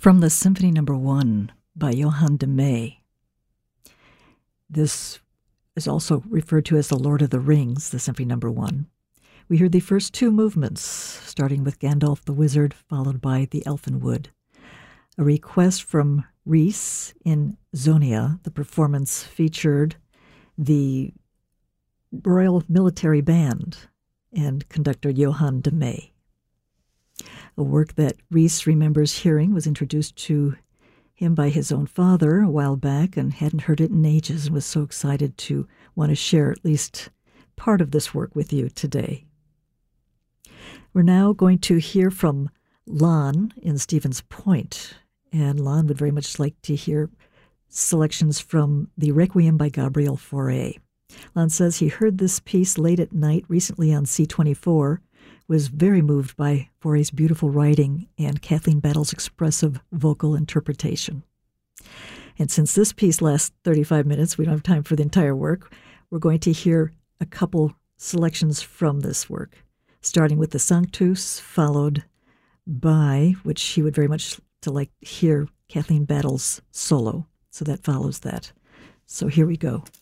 From the Symphony No. 1 by Johann de May. This is also referred to as the Lord of the Rings, the Symphony No. 1. We heard the first two movements, starting with Gandalf the Wizard, followed by the Elfenwood. A request from Ries in Zonia. The performance featured the Royal Military Band and conductor Johann de May. A work that Ries remembers hearing was introduced to him by his own father a while back and hadn't heard it in ages and was so excited to want to share at least part of this work with you today. We're now going to hear from Lon in Stevens Point, and Lon would very much like to hear selections from the Requiem by Gabriel Fauré. Lon says he heard this piece late at night recently on C24, was very moved by Fauré's beautiful writing and Kathleen Battle's expressive vocal interpretation. And since this piece lasts 35 minutes, we don't have time for the entire work, we're going to hear a couple selections from this work, starting with the Sanctus, followed by, which he would very much like to hear, Kathleen Battle's solo. So that follows that. So here we go.